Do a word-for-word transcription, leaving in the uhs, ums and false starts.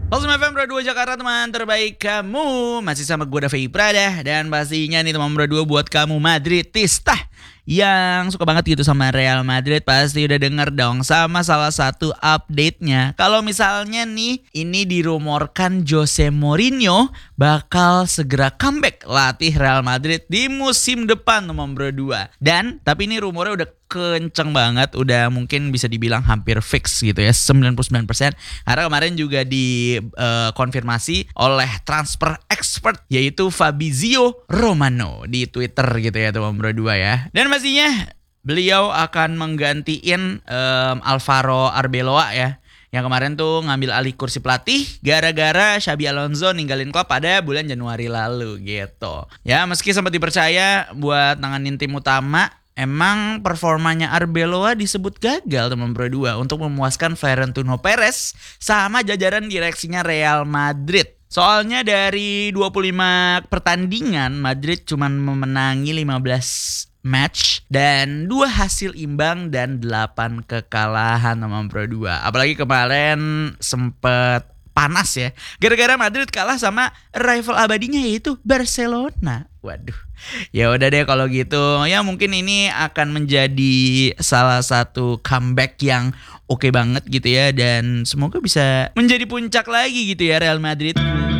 Halo F M Bro dua Jakarta, teman terbaik kamu. Masih sama gue Davi Prada. Dan pastinya nih teman Bro dua buat kamu Madridista yang suka banget gitu sama Real Madrid, pasti udah denger dong sama salah satu update-nya. Kalau misalnya nih ini dirumorkan Jose Mourinho bakal segera comeback latih Real Madrid di musim depan teman Bro dua. Dan tapi ini rumornya udah kenceng banget, udah mungkin bisa dibilang hampir fix gitu ya, sembilan puluh sembilan persen. Karena kemarin juga dikonfirmasi uh, oleh transfer expert yaitu Fabrizio Romano di Twitter gitu ya teman Bro dua ya. Dan pastinya beliau akan menggantiin um, Alvaro Arbeloa ya, yang kemarin tuh ngambil alih kursi pelatih gara-gara Xabi Alonso ninggalin klub pada bulan Januari lalu gitu. Ya meski sempat dipercaya buat nanganin tim utama, emang performanya Arbeloa disebut gagal teman Bro dua untuk memuaskan Florentino Perez sama jajaran direksinya Real Madrid. Soalnya dari dua puluh lima pertandingan Madrid cuma memenangi lima belas match dan dua hasil imbang dan delapan kekalahan teman Bro dua. Apalagi kemarin sempet panas ya, gara-gara Madrid kalah sama rival abadinya yaitu Barcelona. Waduh. Ya udah deh kalau gitu. Ya mungkin ini akan menjadi salah satu comeback yang oke banget gitu ya, dan semoga bisa menjadi puncak lagi gitu ya Real Madrid.